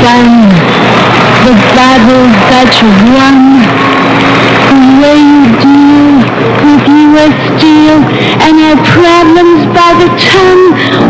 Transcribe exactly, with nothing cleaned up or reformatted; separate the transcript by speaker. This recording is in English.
Speaker 1: done, the battles that you've won, the way you deal with U S Steel and our problems by the ton.